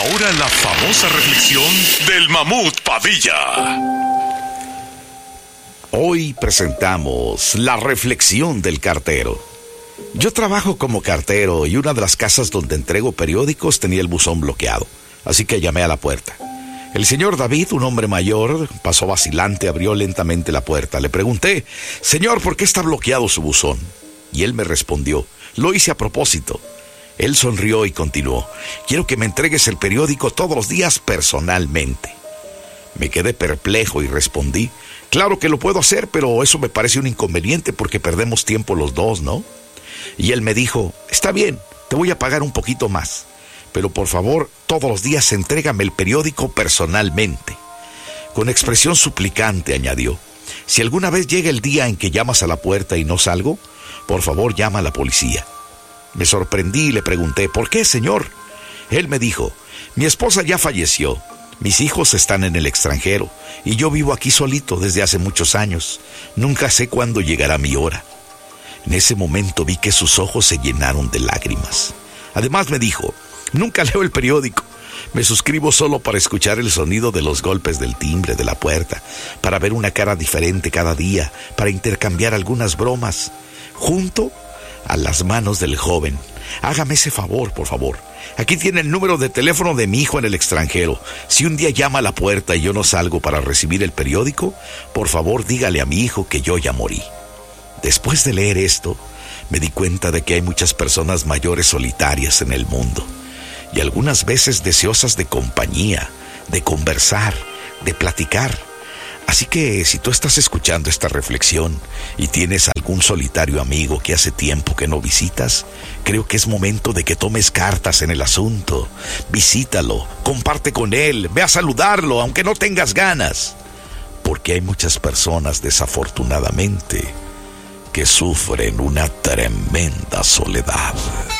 ahora la famosa reflexión del Mamut Padilla. Hoy presentamos la reflexión del cartero. Yo trabajo como cartero y una de las casas donde entrego periódicos tenía el buzón bloqueado, así que llamé a la puerta. El señor David, un hombre mayor, pasó vacilante, abrió lentamente la puerta. Le pregunté: señor, ¿por qué está bloqueado su buzón? Y él me respondió: lo hice a propósito. Él sonrió y continuó: quiero que me entregues el periódico todos los días personalmente. Me quedé perplejo y respondí: claro que lo puedo hacer, pero eso me parece un inconveniente porque perdemos tiempo los dos, ¿no? Y él me dijo: está bien, te voy a pagar un poquito más, pero por favor, todos los días entrégame el periódico personalmente. Con expresión suplicante añadió: si alguna vez llega el día en que llamas a la puerta y no salgo, por favor llama a la policía. Me sorprendí y le pregunté: ¿por qué, señor? Él me dijo: mi esposa ya falleció, mis hijos están en el extranjero y yo vivo aquí solito desde hace muchos años. Nunca sé cuándo llegará mi hora. En ese momento vi que sus ojos se llenaron de lágrimas. Además me dijo: nunca leo el periódico. Me suscribo solo para escuchar el sonido de los golpes del timbre de la puerta, para ver una cara diferente cada día, para intercambiar algunas bromas, junto a las manos del joven. Hágame ese favor, por favor. Aquí tiene el número de teléfono de mi hijo en el extranjero. Si un día llama a la puerta y yo no salgo para recibir el periódico, por favor dígale a mi hijo que yo ya morí. Después de leer esto, me di cuenta de que hay muchas personas mayores solitarias en el mundo, y algunas veces deseosas de compañía, de conversar, de platicar. Así que si tú estás escuchando esta reflexión y tienes algún solitario amigo que hace tiempo que no visitas, creo que es momento de que tomes cartas en el asunto. Visítalo, comparte con él, ve a saludarlo aunque no tengas ganas, porque hay muchas personas, desafortunadamente, que sufren una tremenda soledad.